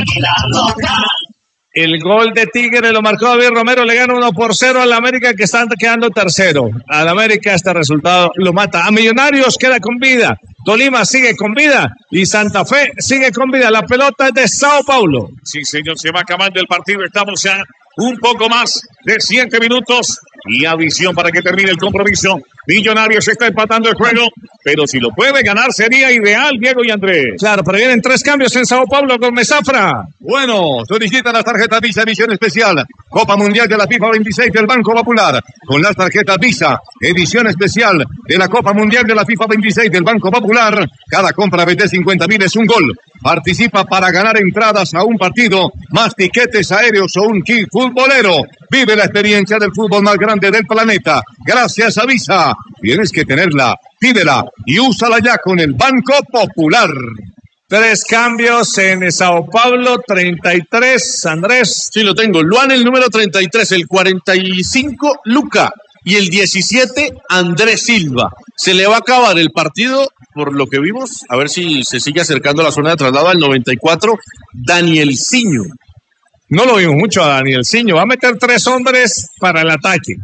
El gol de Tigre lo marcó David Romero, le gana 1-0 al América, que está quedando tercero. Al América este resultado lo mata. A Millonarios queda con vida. Tolima sigue con vida y Santa Fe sigue con vida. La pelota es de Sao Paulo. Sí, señor, se va acabando el partido. Estamos ya un poco más de 7 minutos y a visión para que termine el compromiso. Millonarios está empatando el juego, pero si lo puede ganar sería ideal, Diego y Andrés. Claro, pero vienen 3 cambios en Sao Paulo con Mesafra. Bueno, solicitan las tarjetas Visa edición especial. Copa Mundial de la FIFA 26 del Banco Popular. Con las tarjetas Visa edición especial de la Copa Mundial de la FIFA 26 del Banco Popular. Cada compra de 50.000 es un gol. Participa para ganar entradas a un partido, más tiquetes aéreos o un kit futbolero. Vive la experiencia del fútbol más grande del planeta. Gracias a Visa. Tienes que tenerla, pídela y úsala ya con el Banco Popular. 3 cambios en Sao Paulo, 33, Andrés. Sí, lo tengo. Luan, el número 33, el 45, Luca. Y el 17, Andrés Silva. Se le va a acabar el partido, por lo que vimos. A ver si se sigue acercando a la zona de traslado al 94, Danielsinho. No lo vimos mucho a Danielsinho. Va a meter 3 hombres para el ataque.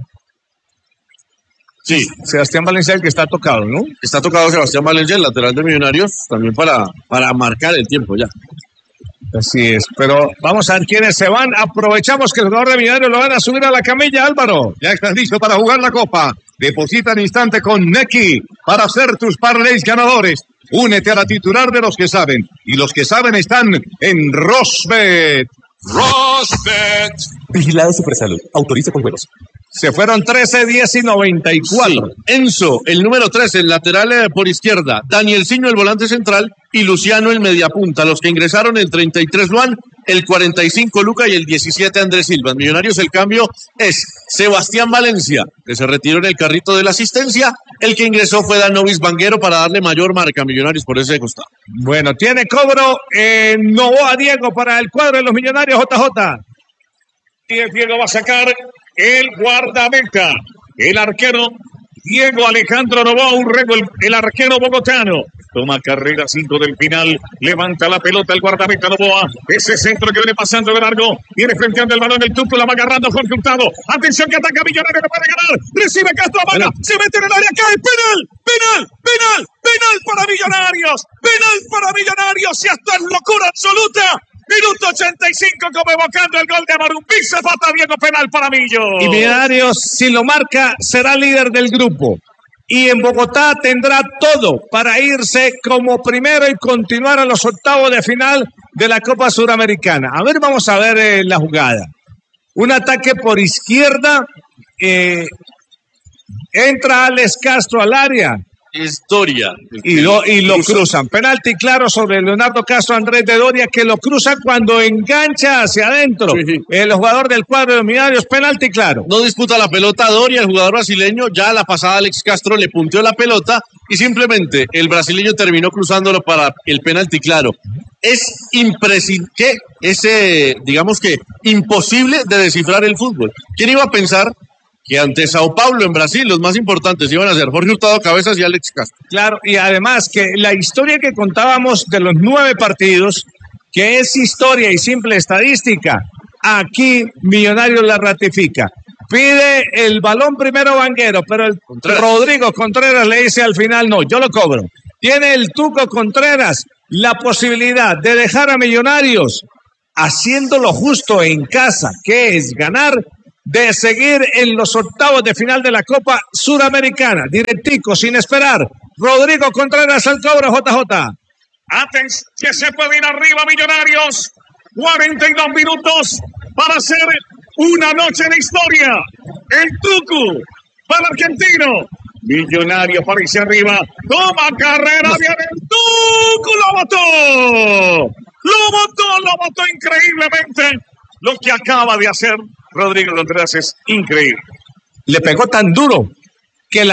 Sí. Sebastián Valencia, el que está tocado, ¿no? Está tocado Sebastián Valencia, el lateral de Millonarios, también para marcar el tiempo ya. Así es, pero vamos a ver quiénes se van. Aprovechamos que el jugador de Millonarios lo van a subir a la camilla, Álvaro. Ya estás listo para jugar la Copa. Deposita al instante con Neki para hacer tus parlays ganadores. Únete a la titular de los que saben. Y los que saben están en Rosbet. Rosbet. Vigilado Supersalud. Autoriza con juegos. Se fueron 13, 10 y 94. Sí. Enzo, el número 13, el lateral por izquierda. Danielsinho, el volante central. Y Luciano, el mediapunta. Los que ingresaron, el 33, Luan. El 45, Luca. Y el 17, Andrés Silva. En Millonarios, el cambio es Sebastián Valencia, que se retiró en el carrito de la asistencia. El que ingresó fue Danovis Vanguero para darle mayor marca a Millonarios por ese costado. Bueno, tiene cobro Novoa Diego para el cuadro de los Millonarios, JJ. Y Diego va a sacar el guardameta, el arquero Diego Alejandro Novoa Urrego, el arquero bogotano. Toma carrera 5 del final, levanta la pelota el guardameta Novoa. Ese centro que viene pasando de largo, viene frenteando el balón, el Tuco la va agarrando Jorge Hurtado. Atención que ataca Millonarios, que puede ganar. Recibe Castro, amaga, se mete en el área, cae, penal para Millonarios. Penal para Millonarios y hasta es locura absoluta. Minuto 85, como evocando el gol de Marumbí, se falta Diego, penal para Millo. Y Millonarios, si lo marca, será líder del grupo. Y en Bogotá tendrá todo para irse como primero y continuar a los octavos de final de la Copa Suramericana. A ver, vamos a ver la jugada. Un ataque por izquierda. Entra Alex Castro al área. Historia. Y lo cruzan. Penalti claro sobre Leonardo Castro Andrés de Doria, que lo cruza cuando engancha hacia adentro. Sí. El jugador del cuadro de Millonarios, penalti claro. No disputa la pelota Doria, el jugador brasileño. Ya la pasada Alex Castro le punteó la pelota y simplemente el brasileño terminó cruzándolo para el penalti claro. Es digamos que imposible de descifrar el fútbol. ¿Quién iba a pensar que ante Sao Paulo en Brasil los más importantes iban a ser Jorge Hurtado Cabezas y Alex Castro? Claro, y además que la historia que contábamos de los 9 partidos, que es historia y simple estadística, aquí Millonarios la ratifica. Pide el balón primero Vanguero, pero el Rodrigo Contreras le dice al final, no, yo lo cobro. Tiene el Tuco Contreras la posibilidad de dejar a Millonarios haciendo lo justo en casa, que es ganar, de seguir en los octavos de final de la Copa Suramericana. Directico, sin esperar. Rodrigo Contreras al cobro, JJ. Atención, que se puede ir arriba Millonarios. 42 minutos para hacer una noche de historia. El Tucu para el argentino. Millonario aparece arriba. Toma carrera, viene el Tucu. Lo votó increíblemente. Lo que acaba de hacer Rodrigo Contreras es increíble. Le pegó tan duro